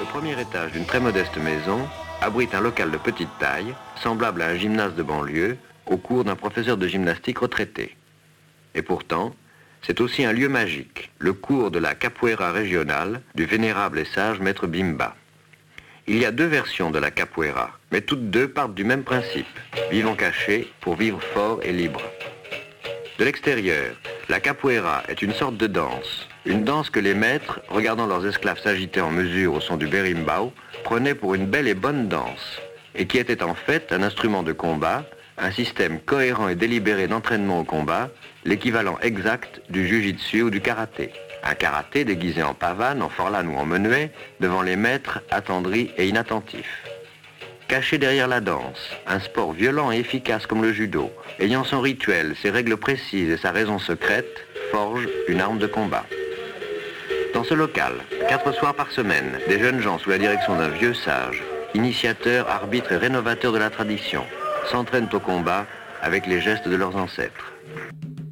Le premier étage d'une très modeste maison abrite un local de petite taille, semblable à un gymnase de banlieue, au cours d'un professeur de gymnastique retraité. Et pourtant, c'est aussi un lieu magique, le cours de la capoeira régionale du vénérable et sage maître Bimba. Il y a deux versions de la capoeira, mais toutes deux partent du même principe. Vivons cachés pour vivre fort et libre. De l'extérieur, la capoeira est une sorte de danse. Une danse que les maîtres, regardant leurs esclaves s'agiter en mesure au son du berimbau, prenaient pour une belle et bonne danse, et qui était en fait un instrument de combat, un système cohérent et délibéré d'entraînement au combat, l'équivalent exact du jujitsu ou du karaté. Un karaté déguisé en pavane, en forlane ou en menuet, devant les maîtres attendris et inattentifs. Caché derrière la danse, un sport violent et efficace comme le judo, ayant son rituel, ses règles précises et sa raison secrète, forge une arme de combat. Dans ce local, 4 soirs par semaine, des jeunes gens sous la direction d'un vieux sage, initiateur, arbitre et rénovateur de la tradition, s'entraînent au combat avec les gestes de leurs ancêtres.